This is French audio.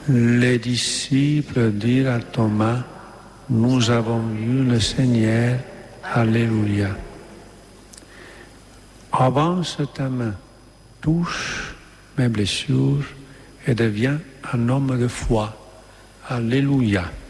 Les disciples dirent à Thomas, nous avons vu le Seigneur, Alléluia. Avance ta main, touche mes blessures et deviens un homme de foi, Alléluia.